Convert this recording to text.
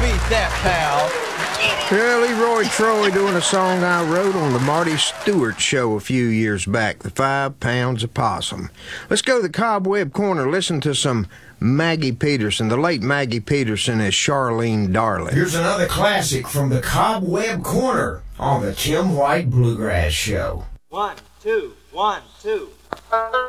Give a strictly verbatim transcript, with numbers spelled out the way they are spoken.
beat that, pal. Yeah, Leroy Troy doing a song I wrote on the Marty Stewart show a few years back, The Five Pounds of Possum. Let's go to the Cobweb Corner, listen to some Maggie Peterson, the late Maggie Peterson as Charlene Darling. Here's another classic from the Cobweb Corner on the Tim White Bluegrass Show. One, two, one, two.